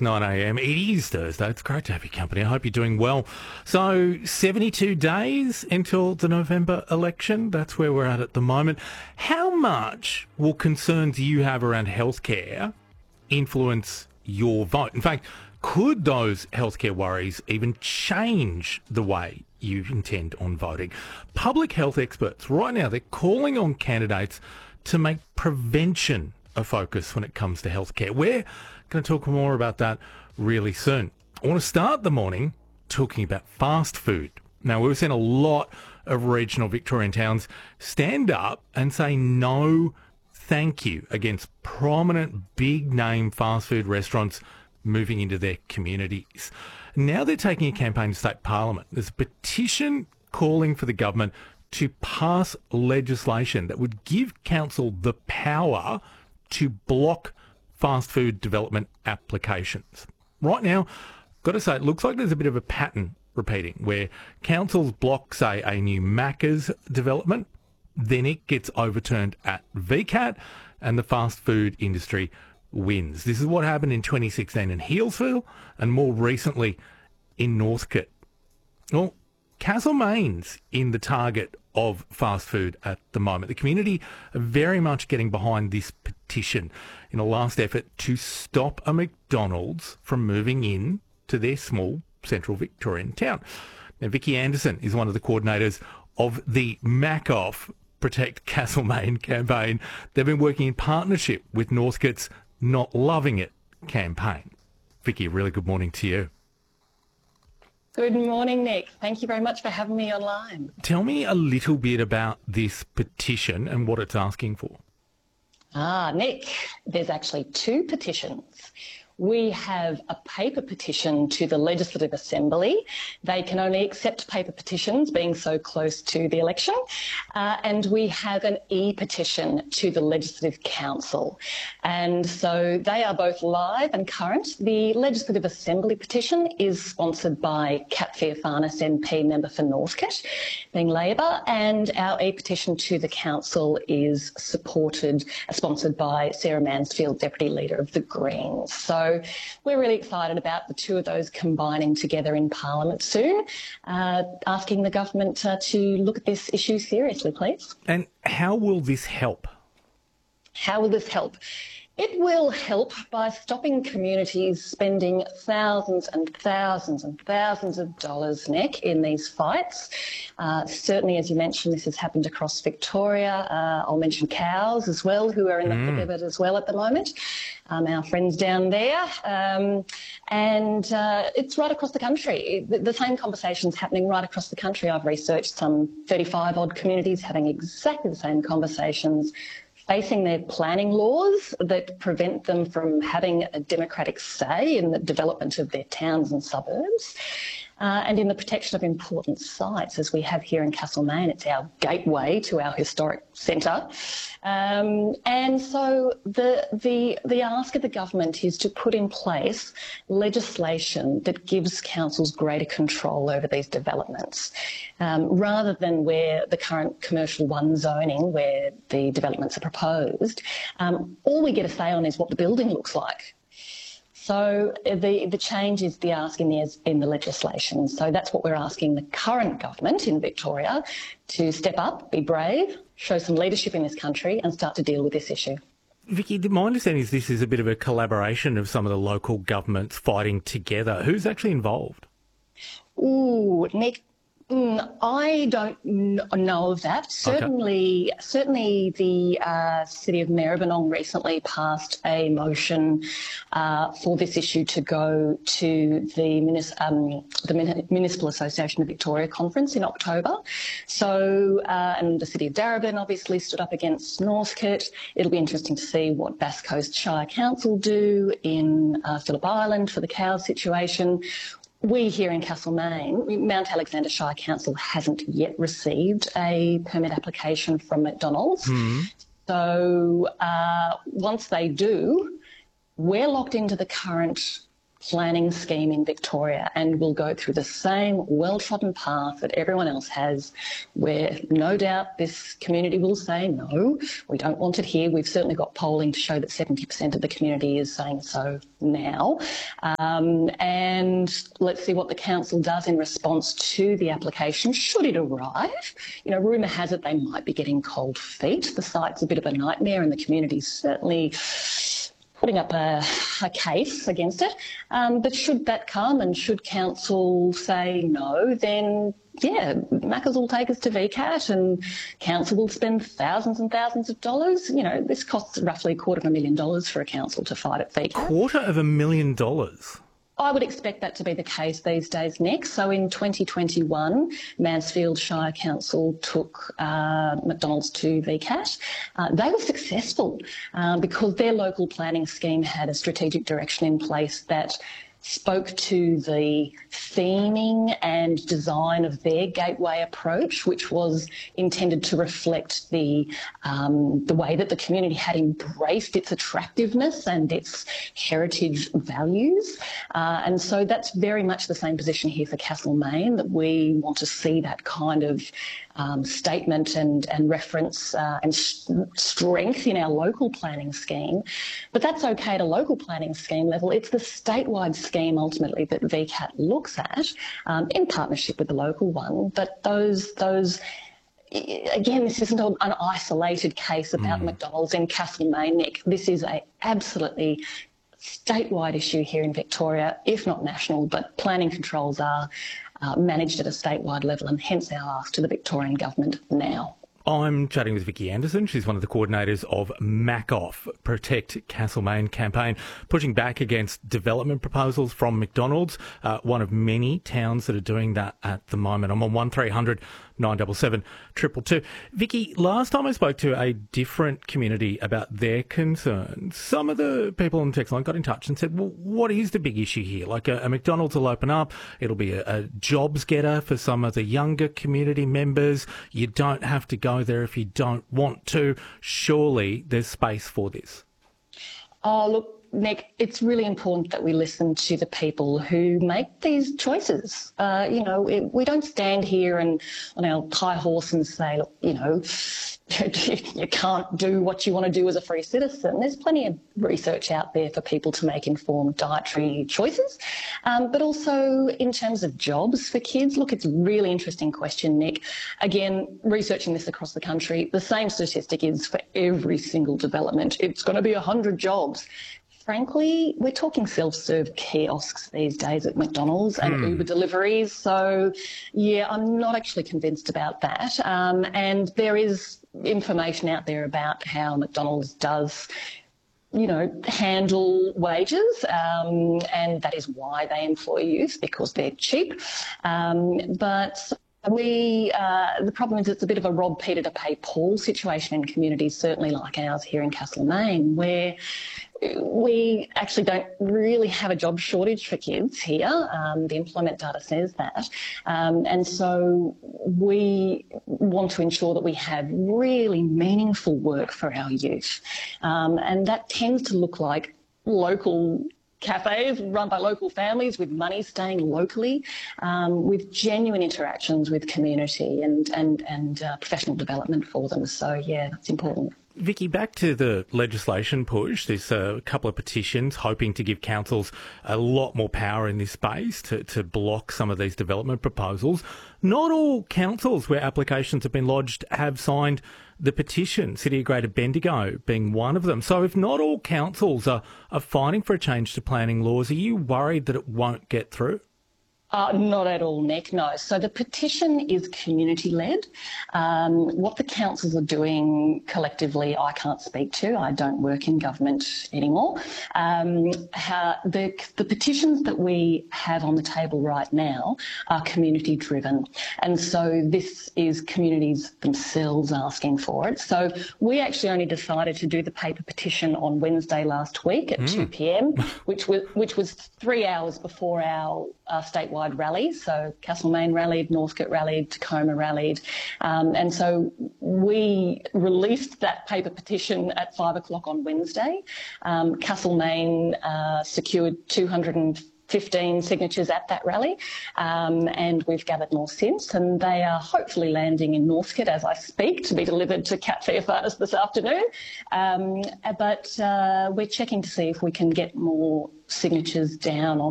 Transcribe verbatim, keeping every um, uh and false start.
nine a m. It is Thursday. It's great to have your company. I hope you're doing well. So, seventy-two days until the November election. That's where we're at at the moment. How much will concerns you have around healthcare influence your vote? In fact, could those healthcare worries even change the way you intend on voting? Public health experts right now, they're calling on candidates to make prevention a focus when it comes to healthcare. We're going to talk more about that really soon. I want to start the morning talking about fast food. Now, we've seen a lot of regional Victorian towns stand up and say no thank you against prominent big-name fast food restaurants moving into their communities. Now they're taking a campaign to state parliament. There's a petition calling for the government to pass legislation that would give council the power to block fast food development applications. Right now, got to say, it looks like there's a bit of a pattern repeating where councils block, say, a new Macca's development, then it gets overturned at V CAT and the fast food industry wins. This is what happened in twenty sixteen in Healesville and more recently in Northcote. Well, Castlemaine's in the target of fast food at the moment. The community are very much getting behind this petition in a last effort to stop a McDonald's from moving in to their small central Victorian town. Now, Vicky Anderson is one of the coordinators of the MacOff Protect Castlemaine campaign. They've been working in partnership with Northcote's Not Loving It campaign. Vicky, really good morning to you. Good morning, Nick. Thank you very much for having me online. Tell me a little bit about this petition and what it's asking for. Ah, Nick, there's actually two petitions. We have a paper petition to the Legislative Assembly. They can only accept paper petitions, being so close to the election. Uh, and we have an e-petition to the Legislative Council. And so they are both live and current. The Legislative Assembly petition is sponsored by Kat Theophanous M P, member for Northcote, being Labor, and our e-petition to the Council is supported, sponsored by Sarah Mansfield, Deputy Leader of the Greens. So So we're really excited about the two of those combining together in Parliament soon, uh, asking the government uh, to look at this issue seriously, please. And how will this help? How will this help? It will help by stopping communities spending thousands and thousands and thousands of dollars, Nick, in these fights. Uh, certainly, as you mentioned, this has happened across Victoria. Uh, I'll mention cows as well, who are in the thick of it as well at the moment. Um, our friends down there. Um, and uh, it's right across the country. The, the same conversation's happening right across the country. I've researched some thirty-five odd communities having exactly the same conversations, facing their planning laws that prevent them from having a democratic say in the development of their towns and suburbs, uh, and in the protection of important sites, as we have here in Castlemaine. It's our gateway to our historic centre. Um, and so the, the, the ask of the government is to put in place legislation that gives councils greater control over these developments, um, rather than where the current commercial one zoning, where the developments are proposed. Um, all we get a say on is what the building looks like. So the, the change is the ask in the, in the legislation. So that's what we're asking the current government in Victoria to step up, be brave, show some leadership in this country and start to deal with this issue. Vicky, my understanding is this is a bit of a collaboration of some of the local governments fighting together. Who's actually involved? Ooh, Nick, mm, I don't n- know of that. Certainly, okay. certainly the uh, City of Maribyrnong recently passed a motion uh, for this issue to go to the, munis- um, the Mun- Municipal Association of Victoria conference in October. So, uh, and the City of Darebin obviously stood up against Northcote. It'll be interesting to see what Bass Coast Shire Council do in uh, Phillip Island for the cow situation. We here in Castlemaine, Mount Alexander Shire Council hasn't yet received a permit application from McDonald's. Mm-hmm. So uh, once they do, we're locked into the current planning scheme in Victoria, and will go through the same well-trodden path that everyone else has, where no doubt this community will say, no, we don't want it here. We've certainly got polling to show that seventy percent of the community is saying so now. Um, and let's see what the council does in response to the application, should it arrive. You know, rumour has it they might be getting cold feet. The site's a bit of a nightmare and the community's certainly putting up a, a case against it. Um, but should that come and should council say no, then yeah, Maccas will take us to V CAT and council will spend thousands and thousands of dollars. You know, this costs roughly a quarter of a million dollars for a council to fight at V CAT. Quarter of a million dollars? I would expect that to be the case these days, Nick. So in twenty twenty-one, Mansfield Shire Council took uh, McDonald's to V CAT. Uh, they were successful uh, because their local planning scheme had a strategic direction in place that spoke to the theming and design of their gateway approach, which was intended to reflect the um, the way that the community had embraced its attractiveness and its heritage values. Uh, and so that's very much the same position here for Castlemaine, that we want to see that kind of um, statement and, and reference uh, and st- strength in our local planning scheme. But that's okay at a local planning scheme level. It's the statewide scheme ultimately that V CAT looks at um, in partnership with the local one. But those those again, this isn't an isolated case about mm. McDonald's in Castlemaine, Nick. This is a absolutely statewide issue here in Victoria, if not national, but planning controls are uh, managed at a statewide level, and hence our ask to the Victorian government now. I'm chatting with Vicky Anderson. She's one of the coordinators of MacOff, Protect Castlemaine campaign, pushing back against development proposals from McDonald's, uh, one of many towns that are doing that at the moment. I'm on one three hundred nine seven seven two two two. Vicky, last time I spoke to a different community about their concerns, some of the people on the text line got in touch and said, well, what is the big issue here? Like a, a McDonald's will open up, it'll be a, a jobs getter for some of the younger community members. You don't have to go there if you don't want to. Surely there's space for this. Oh, look, Nick, it's really important that we listen to the people who make these choices. Uh, you know, it, we don't stand here and on our high horse and say, look, you know, you can't do what you want to do as a free citizen. There's plenty of research out there for people to make informed dietary choices. Um, but also in terms of jobs for kids, look, it's a really interesting question, Nick. Again, researching this across the country, the same statistic is for every single development. It's going to be one hundred jobs. Frankly, we're talking self-serve kiosks these days at McDonald's and mm. Uber deliveries. So, yeah, I'm not actually convinced about that. Um, and there is information out there about how McDonald's does, you know, handle wages, um, and that is why they employ youth, because they're cheap. Um, but we, uh, the problem is it's a bit of a rob Peter to pay Paul situation in communities, certainly like ours here in Castlemaine, where we actually don't really have a job shortage for kids here. Um, the employment data says that. Um, and so we want to ensure that we have really meaningful work for our youth. Um, and that tends to look like local cafes run by local families with money staying locally, um, with genuine interactions with community and, and, and uh, professional development for them. So, yeah, that's important. Vicky, back to the legislation push. There's a couple of petitions hoping to give councils a lot more power in this space to, to block some of these development proposals. Not all councils where applications have been lodged have signed the petition, City of Greater Bendigo being one of them. So if not all councils are, are fighting for a change to planning laws, are you worried that it won't get through? Uh, not at all, Nick, no. So the petition is community-led. Um, what the councils are doing collectively, I can't speak to. I don't work in government anymore. Um, how, the, the petitions that we have on the table right now are community-driven. And so this is communities themselves asking for it. So we actually only decided to do the paper petition on Wednesday last week at mm. two p.m, which was, which was three hours before our uh, statewide nationwide rally. So Castlemaine rallied, Northcote rallied, Tacoma rallied. Um, and so we released that paper petition at five o'clock on Wednesday. Um, Castlemaine uh, secured two hundred fifteen signatures at that rally, um, and we've gathered more since, and they are hopefully landing in Northcote as I speak to be delivered to Cat Firefighters this afternoon. Um, but uh, we're checking to see if we can get more signatures down on